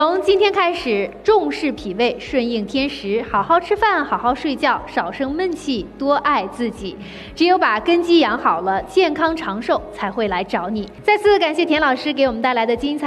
从今天开始，重视脾胃，顺应天时，好好吃饭，好好睡觉，少生闷气，多爱自己。只有把根基养好了，健康长寿才会来找你。再次感谢田老师给我们带来的精彩。